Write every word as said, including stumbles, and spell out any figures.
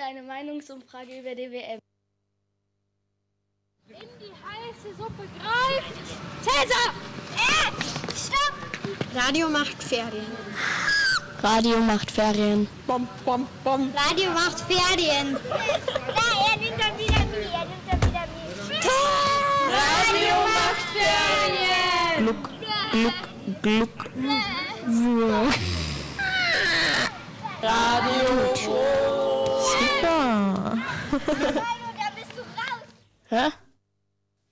eine Meinungsumfrage über die W M. In die heiße Suppe greift Cäsar! Äh, stopp! Radio macht Ferien. Radio macht Ferien. Bom, bom, bom. Radio macht Ferien. Da, er nimmt dann wieder mich, er nimmt dann wieder mich. Radio macht Ferien. Gluck, gluck, gluck. Wuh. Radio. Super. Da bist du raus. Hä?